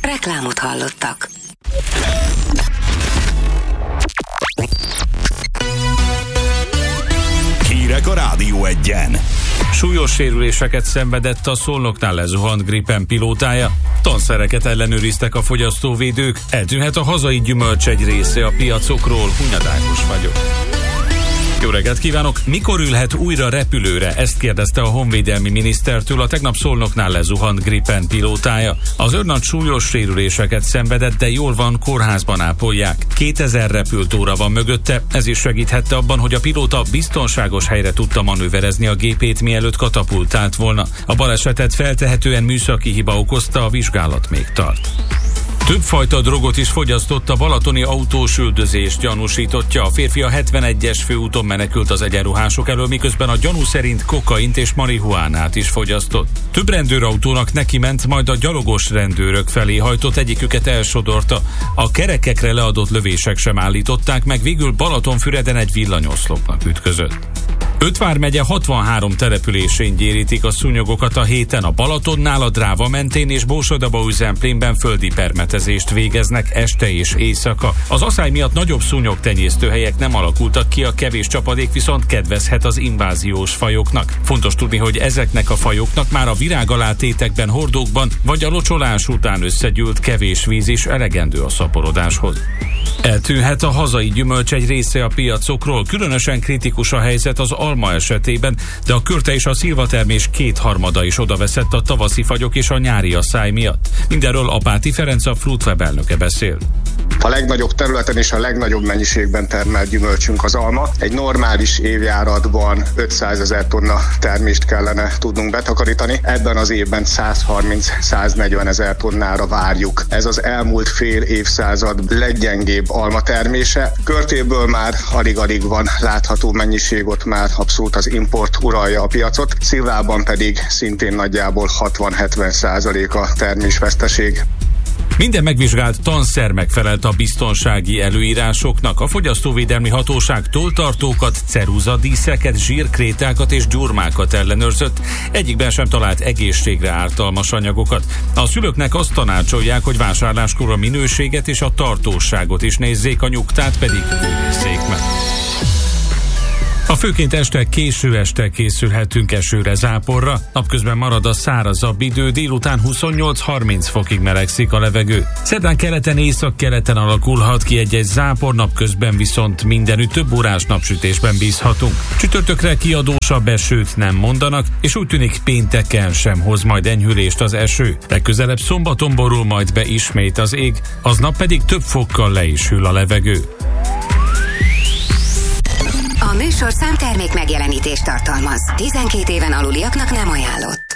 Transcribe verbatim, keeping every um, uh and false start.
Reklámot hallottak. Hírek a Rádió Egyen. Súlyos sérüléseket szenvedett a Szolnoknál lezuhant Gripen pilótája. Tanszereket ellenőriztek a fogyasztóvédők. Eltűnhet a hazai gyümölcs egy része a piacokról. Hunyad Ákos vagyok. Jó reggelt kívánok! Mikor ülhet újra repülőre? Ezt kérdezte a honvédelmi minisztertől a tegnap Szolnoknál lezuhant Gripen pilótája. Az őrnagy súlyos sérüléseket szenvedett, de jól van, kórházban ápolják. kétezer repültóra van mögötte, ez is segíthette abban, hogy a pilóta biztonságos helyre tudta manőverezni a gépét, mielőtt katapultált volna. A balesetet feltehetően műszaki hiba okozta, a vizsgálat még tart. Többfajta drogot is fogyasztott a balatoni autós üldözést gyanúsítottja. A férfi a hetvenegyes főúton menekült az egyenruhások elől, miközben a gyanú szerint kokaint és marihuánát is fogyasztott. Több rendőrautónak neki ment, majd a gyalogos rendőrök felé hajtott, egyiküket elsodorta. A kerekekre leadott lövések sem állították meg, végül Balatonfüreden egy villanyoszlopnak ütközött. Öt vármegye hatvanhárom településén gyérítik a szúnyogokat a héten. A Balatonnál, a Dráva mentén és Borsod-Abaúj-Zemplénben földi permetezést végeznek este és éjszaka. Az aszály miatt nagyobb szúnyogtenyésztőhelyek nem alakultak ki, a kevés csapadék viszont kedvezhet az inváziós fajoknak. Fontos tudni, hogy ezeknek a fajoknak már a virágalátétekben, hordókban vagy a locsolás után összegyűlt kevés víz is elegendő a szaporodáshoz. Eltűnhet a hazai gyümölcs egy része a piacokról, különösen kritikus a helyzet az alma esetében, de a körte és a szilvatermés kétharmada is odaveszett a tavaszi fagyok és a nyári asszály miatt. Mindenről Apáti Ferenc, a Fruitweb elnöke beszél. A legnagyobb területen és a legnagyobb mennyiségben termelt gyümölcsünk az alma. Egy normális évjáratban ötszázezer tonna termést kellene tudnunk betakarítani. Ebben az évben százharminc-száznegyven ezer tonnára várjuk. Ez az elmúlt fél évszázad leggyengébb alma termése. Körtéből már alig-alig van látható mennyiség, ott már abszolút az import uralja a piacot. Szilvában pedig szintén nagyjából hatvan-hetven százalék a termésveszteség. Minden megvizsgált tanszer megfelelt a biztonsági előírásoknak. A fogyasztóvédelmi hatóság tolltartókat, ceruzadíszeket, zsírkrétákat és gyurmákat ellenőrzött. Egyikben sem talált egészségre ártalmas anyagokat. A szülőknek azt tanácsolják, hogy vásárláskor a minőséget és a tartóságot is nézzék, a nyugtát pedig őrizzék meg. A főként este, késő este készülhetünk esőre, záporra. Napközben marad a szárazabb idő, délután huszonnyolc-harminc fokig melegszik a levegő. Szerdán keleten, északkeleten alakulhat ki egy-egy zápor, napközben viszont mindenütt több órás napsütésben bízhatunk. Csütörtökre kiadósabb esőt nem mondanak, és úgy tűnik pénteken sem hoz majd enyhülést az eső. Legközelebb szombaton borul majd be ismét az ég, aznap pedig több fokkal le is hűl a levegő. A műsorszám termék megjelenítést tartalmaz. tizenkét éven aluliaknak nem ajánlott.